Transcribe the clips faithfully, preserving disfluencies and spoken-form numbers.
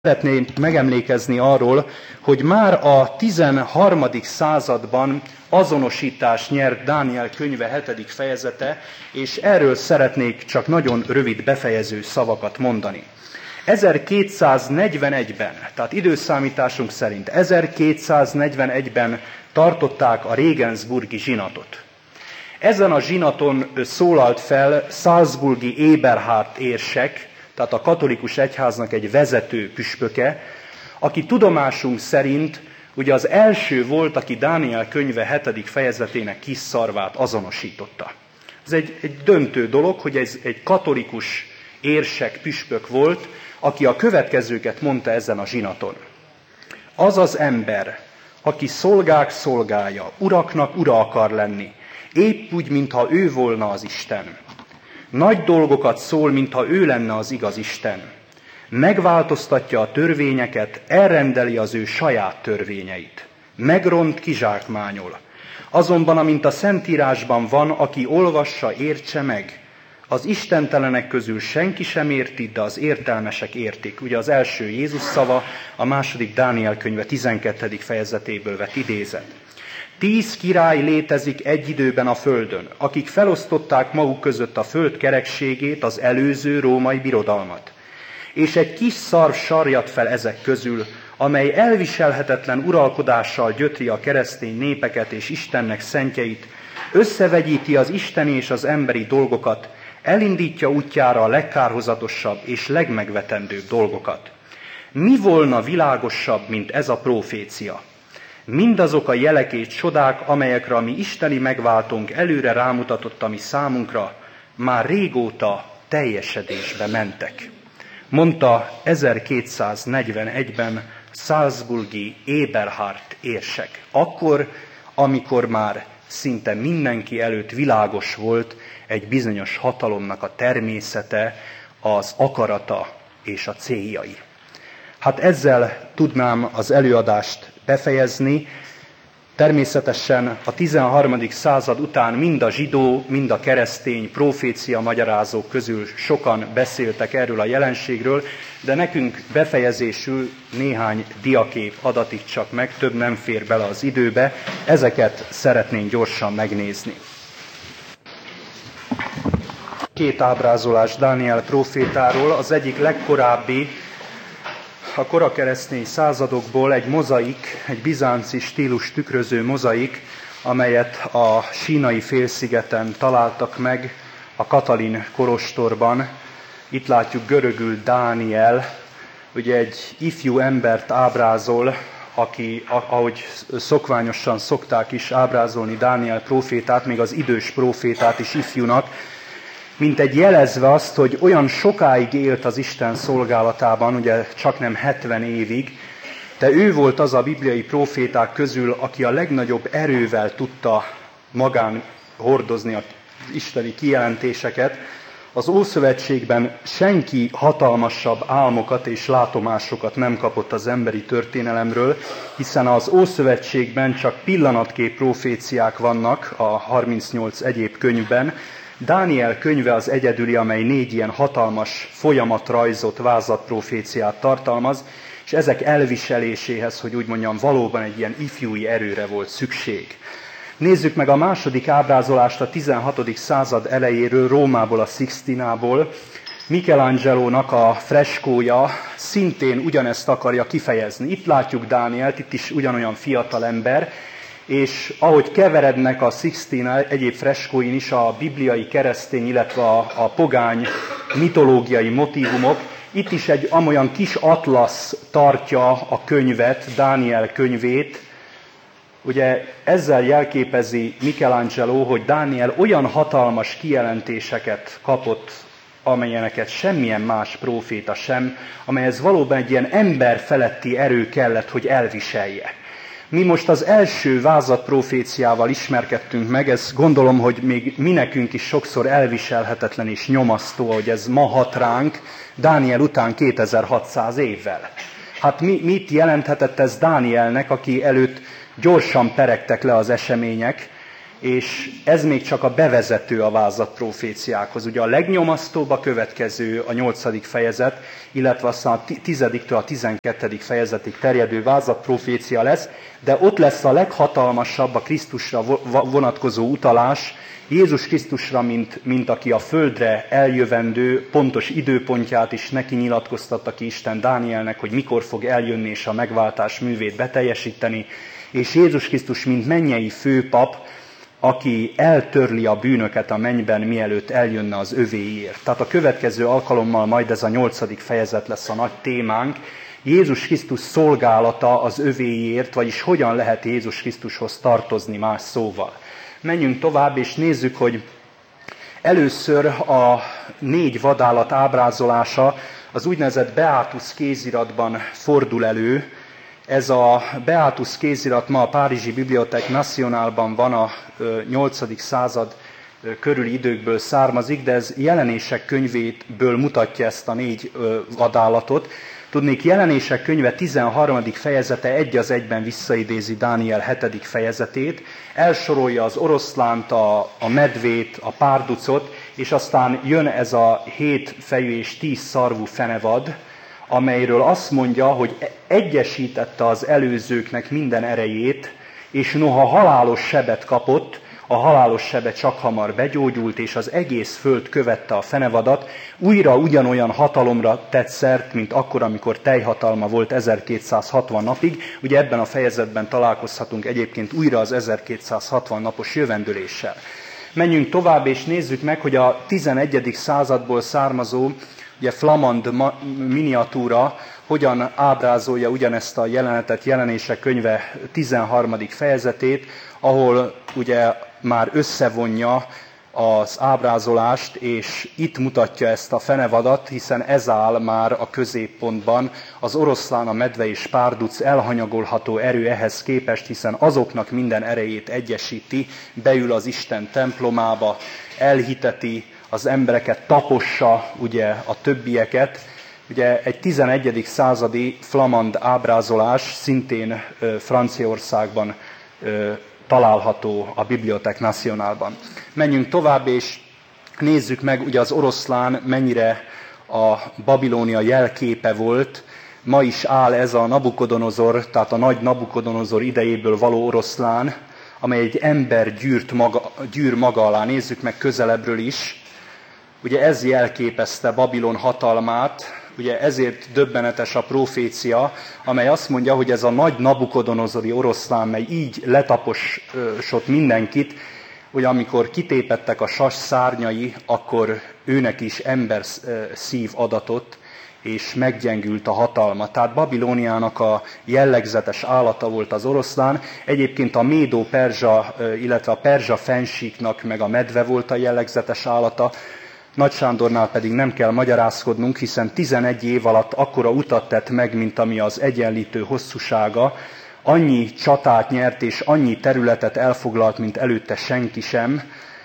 Szeretnék megemlékezni arról, hogy már a tizenharmadik században azonosítást nyert Dániel könyve hetedik fejezete, és erről szeretnék csak nagyon rövid befejező szavakat mondani. ezerkétszáznegyvenegyben, tehát időszámításunk szerint ezerkétszáznegyvenegyben tartották a Regensburgi zsinatot. Ezen a zsinaton szólalt fel salzburgi Eberhard érsek, tehát a katolikus egyháznak egy vezető püspöke, aki tudomásunk szerint ugye az első volt, aki Dániel könyve hetedik fejezetének kis szarvát azonosította. Ez egy, egy döntő dolog, hogy ez egy katolikus érsek, püspök volt, aki a következőket mondta ezen a zsinaton. Az az ember, aki szolgák szolgája, uraknak ura akar lenni, épp úgy, mintha ő volna az Isten. Nagy dolgokat szól, mintha ő lenne az igaz Isten. Megváltoztatja a törvényeket, elrendeli az ő saját törvényeit. Megront, kizsákmányol. Azonban, amint a Szentírásban van, aki olvassa, értse meg. Az istentelenek közül senki sem érti, de az értelmesek értik. Ugye az első Jézus szava, a második Dániel könyve tizenkettedik fejezetéből vett idézet. Tíz király létezik egy időben a földön, akik felosztották maguk között a föld kerekségét, az előző római birodalmat. És egy kis szarv sarjad fel ezek közül, amely elviselhetetlen uralkodással gyötri a keresztény népeket és Istennek szentjeit, összevegyíti az isteni és az emberi dolgokat, elindítja útjára a legkárhozatosabb és legmegvetendőbb dolgokat. Mi volna világosabb, mint ez a profécia? Mindazok a jelek és csodák, amelyekre a mi isteni megváltónk előre rámutatott a mi számunkra, már régóta teljesedésbe mentek. Mondta ezerkétszáznegyvenegyben salzburgi Eberhard érsek. Akkor, amikor már szinte mindenki előtt világos volt egy bizonyos hatalomnak a természete, az akarata és a céljai. Hát ezzel tudnám az előadást befejezni. Természetesen a tizenharmadik század után mind a zsidó, mind a keresztény profécia magyarázók közül sokan beszéltek erről a jelenségről, de nekünk befejezésül néhány diakép adatik csak meg, több nem fér bele az időbe, ezeket szeretnénk gyorsan megnézni. Két ábrázolás Dániel prófétáról, az egyik legkorábbi, a korakeresztény századokból egy mozaik, egy bizánci stílus tükröző mozaik, amelyet a sínai félszigeten találtak meg a Katalin kolostorban. Itt látjuk görögül Dániel, ugye egy ifjú embert ábrázol, aki, ahogy szokványosan szokták is ábrázolni Dániel prófétát, még az idős prófétát is ifjúnak, mint egy jelezve azt, hogy olyan sokáig élt az Isten szolgálatában, ugye csaknem hetven évig, de ő volt az a bibliai próféták közül, aki a legnagyobb erővel tudta magán hordozni az isteni kijelentéseket. Az Ószövetségben senki hatalmasabb álmokat és látomásokat nem kapott az emberi történelemről, hiszen az Ószövetségben csak pillanatkép proféciák vannak a harmincnyolc egyéb könyvben. Dániel könyve az egyedüli, amely négy ilyen hatalmas folyamatrajzot, vázlatproféciát tartalmaz, és ezek elviseléséhez, hogy úgy mondjam, valóban egy ilyen ifjúi erőre volt szükség. Nézzük meg a második ábrázolást a tizenhatodik század elejéről, Rómából, a Sixtinából. Michelangelónak a freskója szintén ugyanezt akarja kifejezni. Itt látjuk Dánielt, itt is ugyanolyan fiatal ember, és ahogy keverednek a Sixtina egyéb freskóin is a bibliai keresztény, illetve a, a pogány mitológiai motívumok, itt is egy amolyan kis atlasz tartja a könyvet, Dániel könyvét. Ugye ezzel jelképezi Michelangelo, hogy Dániel olyan hatalmas kijelentéseket kapott, amelyeneket semmilyen más próféta sem, amelyhez valóban egy ilyen emberfeletti erő kellett, hogy elviselje. Mi most az első vázlatproféciával ismerkedtünk meg, ez gondolom, hogy még mi nekünk is sokszor elviselhetetlen és nyomasztó, hogy ez ma hat ránk, Dániel után kétezer-hatszáz évvel. Hát mi, mit jelenthetett ez Dánielnek, aki előtt gyorsan peregtek le az események, és ez még csak a bevezető a vázlat proféciákhoz. Ugye a legnyomasztóbb a következő, a nyolcadik fejezet, illetve aztán a tizediktől a tizenkettedik fejezetig terjedő vázlat profécia lesz, de ott lesz a leghatalmasabb a Krisztusra vonatkozó utalás, Jézus Krisztusra, mint, mint aki a földre eljövendő pontos időpontját is neki nyilatkoztatta ki Isten Dánielnek, hogy mikor fog eljönni és a megváltás művét beteljesíteni, és Jézus Krisztus, mint mennyei főpap, aki eltörli a bűnöket a mennyben, mielőtt eljönne az övéért. Tehát a következő alkalommal majd ez a nyolcadik fejezet lesz a nagy témánk. Jézus Krisztus szolgálata az övéért, vagyis hogyan lehet Jézus Krisztushoz tartozni más szóval. Menjünk tovább, és nézzük, hogy először a négy vadállat ábrázolása az úgynevezett Beatus kéziratban fordul elő. Ez a Beatus kézirat ma a Párizsi Bibliothèque Nationale-ban van, a nyolcadik század körüli időkből származik, de ez Jelenések könyvéből mutatja ezt a négy vadállatot. Tudnék, Jelenések könyve tizenharmadik fejezete egy az egyben visszaidézi Dániel hetedik fejezetét, elsorolja az oroszlánt, a, a medvét, a párducot, és aztán jön ez a hét fejű és tíz szarvú fenevad, amelyről azt mondja, hogy egyesítette az előzőknek minden erejét, és noha halálos sebet kapott, a halálos sebe csak hamar begyógyult, és az egész föld követte a fenevadat, újra ugyanolyan hatalomra tett szert, mint akkor, amikor teljhatalma volt ezerkétszázhatvan napig. Ugye ebben a fejezetben találkozhatunk egyébként újra az ezerkétszázhatvan napos jövendőléssel. Menjünk tovább, és nézzük meg, hogy a tizenegyedik századból származó ugye Flamand miniatúra hogyan ábrázolja ugyanezt a jelenetet, Jelenések könyve tizenharmadik fejezetét, ahol ugye már összevonja az ábrázolást, és itt mutatja ezt a fenevadat, hiszen ez áll már a középpontban, az oroszlán, a medve és párduc elhanyagolható erő ehhez képest, hiszen azoknak minden erejét egyesíti, beül az Isten templomába, elhiteti az embereket, tapossa ugye a többieket. Ugye egy tizenegyedik századi flamand ábrázolás szintén ö, Franciaországban ö, található a Bibliothèque Nationale-ban. Menjünk tovább, és nézzük meg, ugye az oroszlán mennyire a Babilónia jelképe volt. Ma is áll ez a Nabukodonozor, tehát a nagy Nabukodonozor idejéből való oroszlán, amely egy ember gyűrt maga, gyűr maga alá. Nézzük meg közelebbről is. Ugye ez jelképezte Babilon hatalmát, ugye ezért döbbenetes a profécia, amely azt mondja, hogy ez a nagy Nabukodonozori oroszlán, mely így letaposott mindenkit, hogy amikor kitépettek a sas szárnyai, akkor őnek is ember szív adatott, és meggyengült a hatalma. Tehát Babilóniának a jellegzetes állata volt az oroszlán. Egyébként a Médó-Perzsa, illetve a Perzsa fennsíknak meg a medve volt a jellegzetes állata. Nagy Sándornál pedig nem kell magyarázkodnunk, hiszen tizenegy év alatt akkora utat tett meg, mint ami az egyenlítő hosszúsága, annyi csatát nyert és annyi területet elfoglalt, mint előtte senki sem,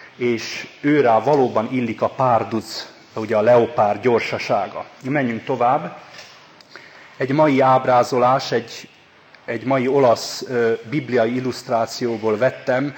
és őrá valóban illik a párduc, ugye a leopárd gyorsasága. Menjünk tovább. Egy mai ábrázolás, egy, egy mai olasz ö, bibliai illusztrációból vettem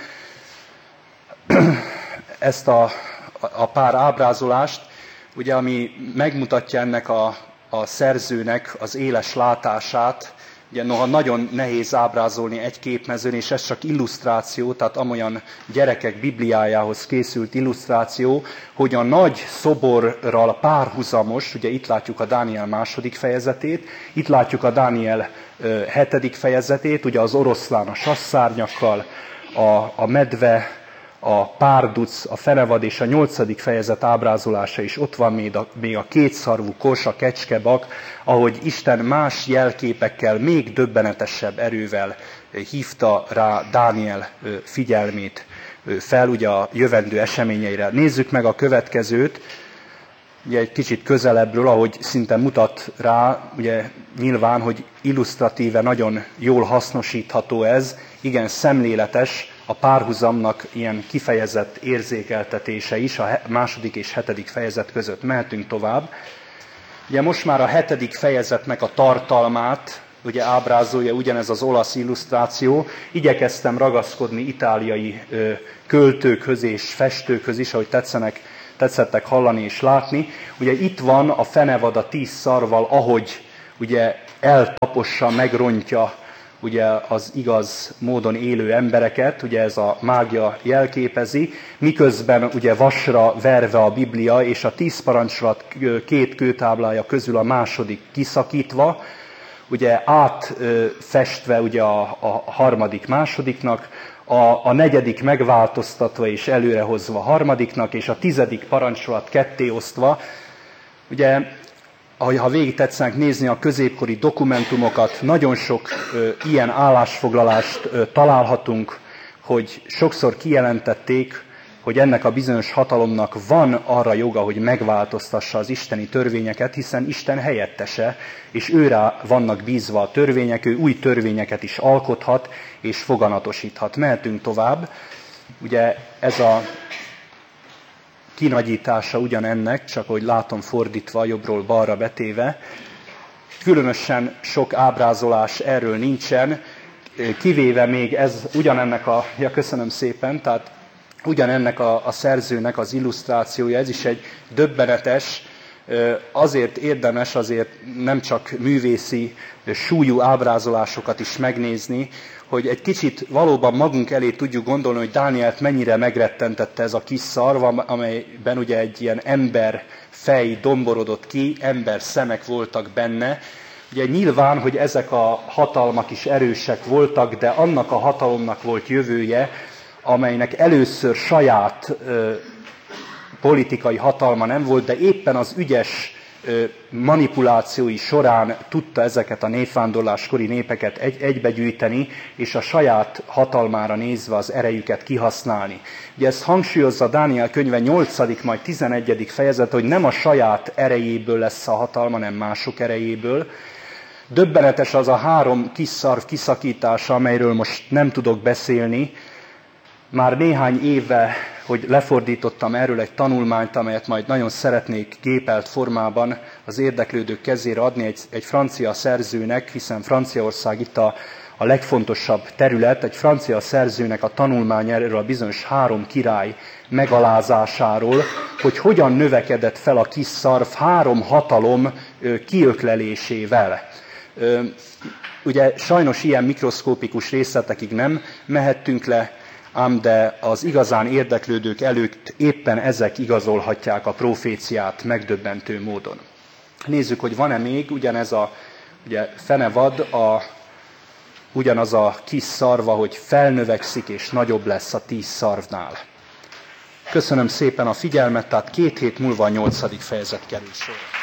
ezt a a pár ábrázolást, ugye, ami megmutatja ennek a, a szerzőnek az éles látását. Ugye noha nagyon nehéz ábrázolni egy képmezőn, és ez csak illusztráció, tehát amolyan gyerekek bibliájához készült illusztráció, hogy a nagy szoborral párhuzamos, ugye itt látjuk a Dániel második fejezetét, itt látjuk a Dániel ö, hetedik fejezetét, ugye az oroszlán a sasszárnyakkal, a, a medve, a párduc, a fenevad és a nyolcadik fejezet ábrázolása is ott van, még a, még a kétszarvú kos, a kecskebak, ahogy Isten más jelképekkel, még döbbenetesebb erővel hívta rá Dániel figyelmét fel, ugye a jövendő eseményeire. Nézzük meg a következőt, ugye egy kicsit közelebbről, ahogy szinte mutat rá, ugye nyilván, hogy illusztratíve nagyon jól hasznosítható ez, igen szemléletes, a párhuzamnak ilyen kifejezett érzékeltetése is a második és hetedik fejezet között. Mehetünk tovább. Ugye most már a hetedik fejezetnek a tartalmát ugye ábrázolja ugyanez az olasz illusztráció. Igyekeztem ragaszkodni itáliai ö, költőkhöz és festőkhöz is, ahogy tetszenek, tetszettek hallani és látni. Ugye itt van a fenevad a tíz szarval, ahogy ugye eltapossa, megrontja ugye az igaz módon élő embereket, ugye ez a mágia jelképezi, miközben ugye vasra verve a Biblia, és a tíz parancslat két kőtáblája közül a második kiszakítva, ugye átfestve ugye a, a harmadik másodiknak, a, a negyedik megváltoztatva és előrehozva a harmadiknak, és a tizedik parancslat ketté osztva. Ugye, ha végig tetszenek nézni a középkori dokumentumokat, nagyon sok ö, ilyen állásfoglalást ö, találhatunk, hogy sokszor kijelentették, hogy ennek a bizonyos hatalomnak van arra joga, hogy megváltoztassa az isteni törvényeket, hiszen Isten helyettese, és őrá vannak bízva a törvények, ő új törvényeket is alkothat, és foganatosíthat. Mehetünk tovább. Ugye ez a kinagyítása ugyanennek, csak ahogy látom fordítva, jobbról balra betéve. Különösen sok ábrázolás erről nincsen, kivéve még ez ugyanennek a, ja köszönöm szépen, tehát ugyanennek a, a szerzőnek az illusztrációja, ez is egy döbbenetes, azért érdemes azért nem csak művészi súlyú ábrázolásokat is megnézni, hogy egy kicsit valóban magunk elé tudjuk gondolni, hogy Dánielt mennyire megrettentette ez a kis szarva, amelyben ugye egy ilyen ember fej domborodott ki, ember szemek voltak benne. Ugye nyilván, hogy ezek a hatalmak is erősek voltak, de annak a hatalomnak volt jövője, amelynek először saját ö, politikai hatalma nem volt, de éppen az ügyes ö, manipulációi során tudta ezeket a népvándorláskori népeket egy, egybegyűjteni, és a saját hatalmára nézve az erejüket kihasználni. Ugye ezt hangsúlyozza Dániel könyve nyolcadik majd tizenegyedik fejezet, hogy nem a saját erejéből lesz a hatalma, hanem mások erejéből. Döbbenetes az a három kis szarv kiszakítása, amelyről most nem tudok beszélni. Már néhány éve, hogy lefordítottam erről egy tanulmányt, amelyet majd nagyon szeretnék gépelt formában az érdeklődők kezére adni egy, egy francia szerzőnek, hiszen Franciaország itt a, a legfontosabb terület, egy francia szerzőnek a tanulmány erről a bizonyos három király megalázásáról, hogy hogyan növekedett fel a kis szarv három hatalom kiöklelésével. Ugye sajnos ilyen mikroszkópikus részletekig nem mehettünk le, ám de az igazán érdeklődők előtt éppen ezek igazolhatják a proféciát megdöbbentő módon. Nézzük, hogy van-e még ugyanez a ugye, fenevad, a, ugyanaz a kis szarva, hogy felnövekszik és nagyobb lesz a tíz szarvnál. Köszönöm szépen a figyelmet, tehát két hét múlva a nyolcadik fejezet kerül sorra.